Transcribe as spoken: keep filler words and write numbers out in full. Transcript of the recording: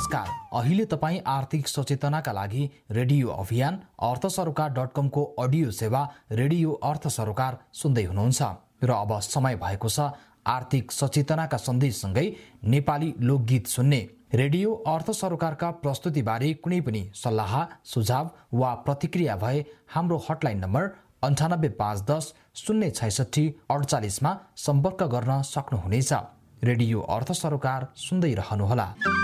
नमस्कार। अहिले तपाईँ आर्थिक सचेतनाका लागि रेडियो अभियान अर्थ सरोकार डट कमको अडियो सेवा रेडियो अर्थ सरोकार सुन्दै हुनुहुन्छ र अब समय भएको छ आर्थिक सचेतनाका सन्देशसँगै नेपाली लोकगीत सुन्ने। रेडियो अर्थ सरोकारका प्रस्तुतिबारे कुनै पनि सल्लाह सुझाव वा प्रतिक्रिया भए हाम्रो हटलाइन नम्बर अन्ठानब्बे पाँच दस शून्य छैसठी अडचालिसमा सम्पर्क गर्न सक्नुहुनेछ। रेडियो अर्थ सरोकार सुन्दै रहनुहोला।